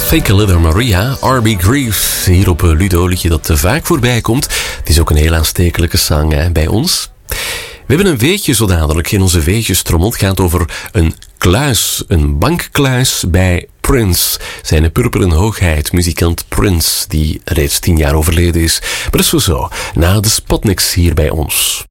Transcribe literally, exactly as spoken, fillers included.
Fake a Little Maria, R B Grief, hier op Ludo, liedje dat vaak voorbij komt. Het is ook een heel aanstekelijke zang hè, bij ons. We hebben een weetje zo dadelijk in onze weetjestrommel. Het gaat over een kluis, een bankkluis bij Prince. Zijn purperen hoogheid, muzikant Prince, die reeds tien jaar overleden is. Maar dat is wel zo, na de Spotniks hier bij ons.